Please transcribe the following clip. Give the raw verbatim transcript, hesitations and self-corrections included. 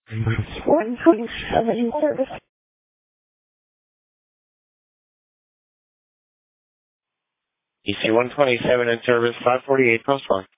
one twenty-seven in service. E C one twenty-seven in service, five forty-eight, post one.